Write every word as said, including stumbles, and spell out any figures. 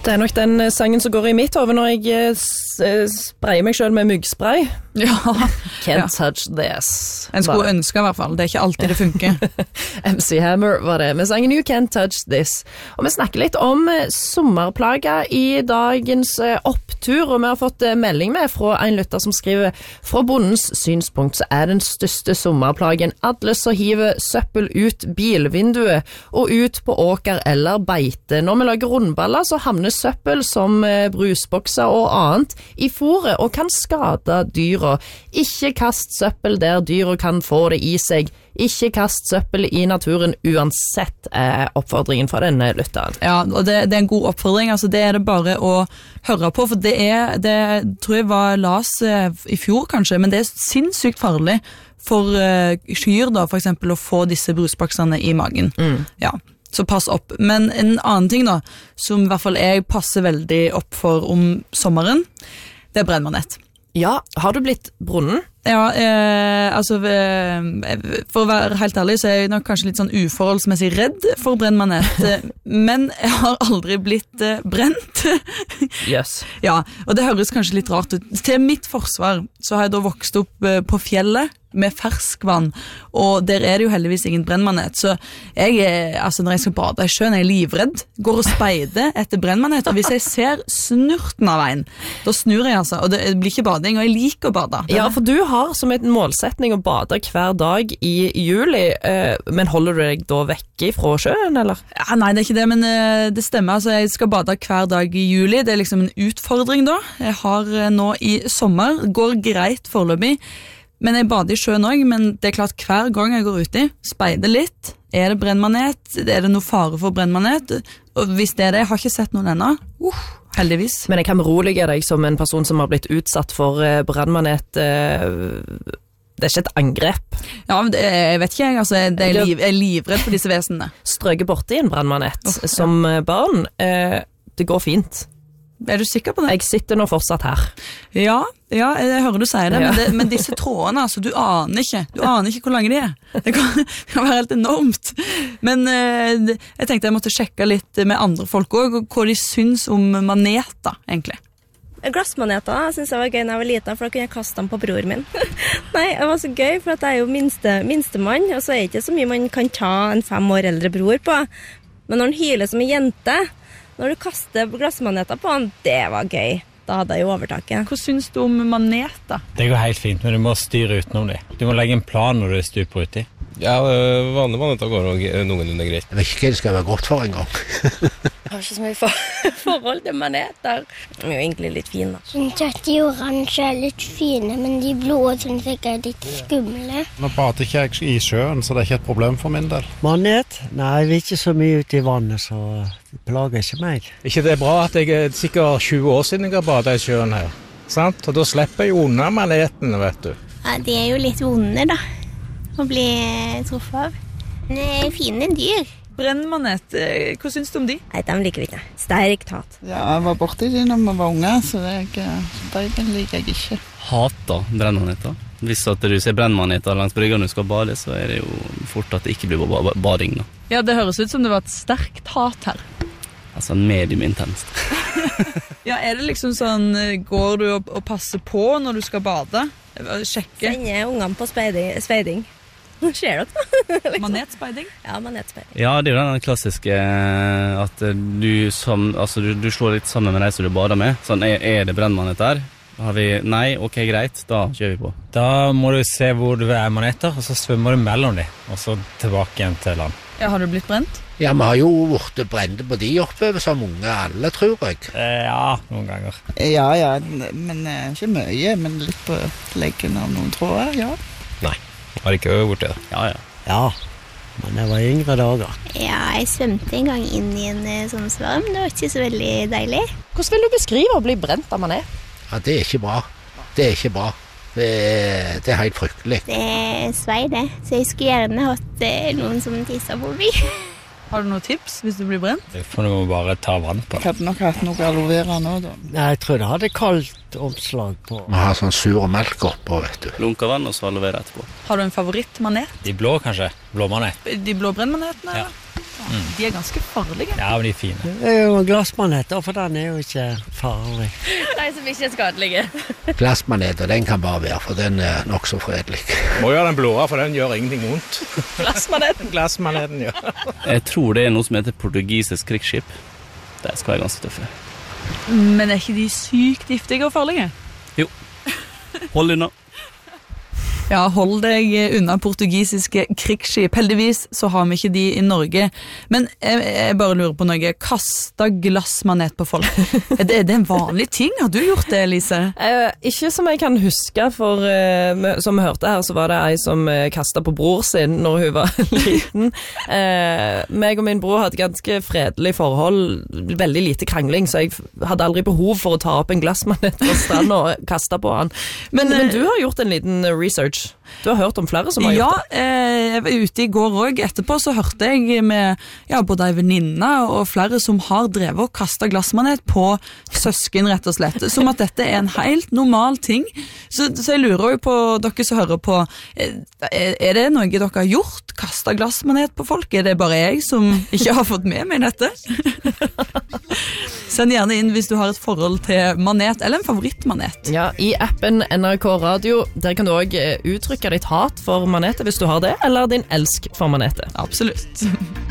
Det er nok den sangen som går i mitt hode når jeg sprayer meg selv med myggspray. Ja. Can't ja. touch this. En skulle ønske i hvert fall, det er ikke alltid det funker. M C Hammer var det, med sangen You Can't Touch This. Og vi snakker litt om sommerplager i dagens opptur, og vi har fått melding med fra en lytter som skriver: fra bondens synspunkt så er den største sommerplagen alle som hiver søppel ut bilvinduet og ut på åker eller beite. Når vi lager rundballer så havner søppel som brusbokser og annet i fôret og kan skade dyra. Ikke kast søppel der dyra kan få det i seg. Ikke kast søppel i naturen uansett, er oppfordringen fra denne lytteren. Ja, og det, det er en god oppfordring, altså det er det bare å høre på, for det er, det tror jeg var las i fjor kanskje, men det er sinnssykt farlig for uh, kyr da, for eksempel å få disse brusboksene i magen. Mm. Ja. Så pass opp. Men en annen ting da, som i hvert fall jeg passer veldig opp for om sommeren, det er brennmanett. Ja, har du blitt brunnen? Ja, eh, altså eh, for å være helt ærlig så er jeg nok kanskje litt sånn uforholdsmessig redd for brennmanett, men jeg har aldri blitt eh, brent. Yes. Ja, og det høres kanskje litt rart ut. Til mitt forsvar så har jeg da vokst opp eh, på fjellet med ferskvann, og der er det jo heldigvis ingen brennmanett, så jeg er, altså når jeg skal bade i sjøen, er jeg livredd, går og speider etter brennmanett, og hvis jeg ser snurten av veien, da snur jeg altså, og det blir ikke bading, og jeg liker å bade. Ja, for du har som en målsetning å bade hver dag i juli, eh, men holder du deg da vekke fra sjøen, eller? Ja, nei, det er ikke det, men eh, det stemmer, altså jeg skal bade hver dag i juli, det er liksom en utfordring da, jeg har eh, nå i sommer, går greit foreløpig, men jeg bader i sjøen også, men det er klart hver gang jeg går uti, speider litt, er det brennmanet, er det noe fare for brennmanet, og hvis det er det, jeg har ikke sett noen ennå, uh, heldigvis. Men jeg kan berolige deg som en person som har blitt utsatt for uh, brennmanet, uh, det er ikke et angrep. Ja, men det, jeg vet ikke, jeg, altså, det er liv, jeg er livredd for disse vesenene. Strøket borti en brennmanet oh, som ja. barn, uh, det går fint. Er du sikker på det? Jeg sitter nå fortsatt her. Ja, ja jeg hører du sier det, ja. men, det men disse trådene, altså, du aner ikke. Du aner ikke hvor lange de er. Det kan, det kan være helt enormt. Men eh, jeg tenkte jeg måtte sjekke litt med andre folk også, hva de syns om maneter, egentlig. Glassmaneter synes jeg var gøy når jeg var liten, for da kunne jeg kaste dem på bror min. Nei, det var så gøy, for at jeg er jo minste, minstemann, og så er det ikke så mye man kan ta en fem år eldre bror på. Men når han hyler som en jente, når du kaster glassmaneter på han, det var gøy. Da hadde jeg jo overtaket. Hva syns du om maneter? Det går helt fint, men du må styre utenom det. Du må legge en plan når du stuper uti. Ja, vanlige maneter går noenlunde greit. Jeg vet ikke hva det skal være godt for en gang. Jeg har ikke så mye for forhold til maneter. De er jo egentlig litt fine. Jeg synes at de oransje er litt fine, men de blå synes jeg er litt skumle. Nå bader ikke jeg i sjøen, så det er ikke et problem for min del. Manet? Nei, vi er ikke så mye ute i vannet, så det plager ikke meg. Ikke det er bra at jeg er sikkert tjue år siden jeg har badet i sjøen her. Sant? Og da slipper jeg unna manetene, vet du. Ja, de er jo litt vonde da, å bli truffet av. Det er fine dyr. Brennmanet, hva syns du om de? Nei, de liker vi ikke. Sterkt hat. Ja, jeg var borte i de når vi var unge, så det, det liker jeg ikke. Hater brennmaneter. Hvis at du ser brennmaneter langs brygga når du skal bade, så er det jo fort at det ikke blir bading da. Ja, det høres ut som det var et sterkt hat her. Altså medium intenst. Ja, er det liksom sånn, går du og, og passer på når du skal bade? Sjekke? Sender ungene på speiding. speiding. Ser dere da? liksom. Manetspeiding? Ja, manetspeiding. Ja, det er jo den klassiske at du, som, altså, du, du slår litt sammen med deg som du bader med. Sånn, er, er det brennmanet der? Har vi, nei, ok, greit, da kjører vi på. Da må du se hvor du er maneter, og så svømmer du mellom dem, og så tilbake igjen til land. Ja, har du blitt brent? Ja, vi har jo vært brente på de oppover som unge alle, tror jeg. Eh, ja, noen ganger. Ja, ja, men eh, ikke mye, men litt på leggen av noen tråder, ja. Nei, har ikke vært borti det. Ja, ja. Ja, men det var yngre dager. Ja, jeg svømte en gang inn i en sånn svarm. Det var ikke så veldig deilig. Hvordan vil du beskrive å bli brent av manet? Ja, det er ikke bra. Det er ikke bra. Det er, det er helt fryktelig. Det er svei det, så jeg skulle gjerne hatt noen som tisser på meg. Har du noen tips hvis du blir brent? Det får du bare ta vann på. Jeg hadde nok hatt noe aloe vera nå da. Nei, jeg tror det hadde kaldt omslag på. Vi har sånn sur melk oppå, vet du. Lunka vann og så aloe vera etterpå. Har du en favorittmanet? De blå kanskje? Blåmanet. De blå brennmanetene? Ja. Mm. De er ganske farlige. Ja, men de er fine. Det er jo glassmaneter, for den er jo ikke farlig. De som ikke er skadelige. Glassmaneter, den kan bare være, for den er nok så fredelig. Må gjøre den blåa, for den gjør ingenting vondt. Glassmaneten. Glassmaneten, ja. Jeg tror det er noe som heter portugisisk krigsskip. Det skal være ganske tøffe. Men er ikke de sykt giftige og farlige? Jo. Hold unna. Ja, hold deg unna portugisiske krigsskip. Heldigvis så har vi ikke de i Norge. Men jeg, jeg bare lurer på noe. Kasta glassmanet på folk. Er det, er det en vanlig ting? Har du gjort det, Lise? Eh, ikke som jeg kan huske, for eh, som vi hørte her, så var det ei som eh, kastet på bror sin når hun var liten. Eh, meg og min bror hadde ganske fredelig forhold, veldig lite krangling, så jeg hadde aldri behov for å ta opp en glassmanet fra stand og kaste på han. Men, men, men du har gjort en liten research. Du har hørt om flere som har ja, gjort det? Ja, eh, jeg var ute i går også. Etterpå så hørte jeg med ja, både en venninne og flere som har drevet og kastet glassmanet på søsken, rett og slett. Som at dette er en helt normal ting. Så, så jeg lurer jo på dere som hører på, er, er det noe dere har gjort? Kastet glassmanet på folk? Er det bare jeg som ikke har fått med meg dette? Send gjerne inn hvis du har et forhold til manet, eller en favorittmanet. Ja, i appen N R K Radio, der kan du også uttrykke ditt hat for manetet hvis du har det, eller din elsk for manetet. Absolutt.